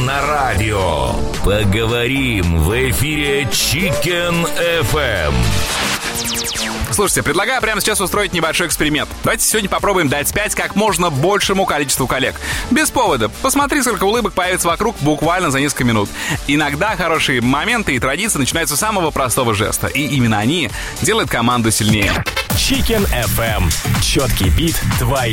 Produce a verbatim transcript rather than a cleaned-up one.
на радио. Поговорим в эфире Chicken эф эм. Слушайте, предлагаю прямо сейчас устроить небольшой эксперимент. Давайте сегодня попробуем дать пять как можно большему количеству коллег. Без повода. Посмотри, сколько улыбок появится вокруг буквально за несколько минут. Иногда хорошие моменты и традиции начинаются с самого простого жеста. И именно они делают команду сильнее. Chicken эф эм. Четкий бит твоей